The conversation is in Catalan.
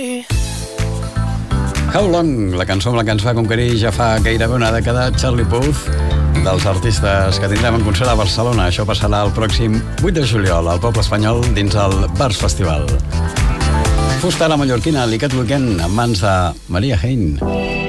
How Long, la cançó amb la que ens va conquerir ja fa gairebé una dècada, Charlie Puth, dels artistes que tindrem en concert a Barcelona. Això passarà el pròxim 8 de juliol al Poble Espanyol dins el Bars Festival. Fusta la mallorquina, l'Icat Weekend, en mans de Maria Hein.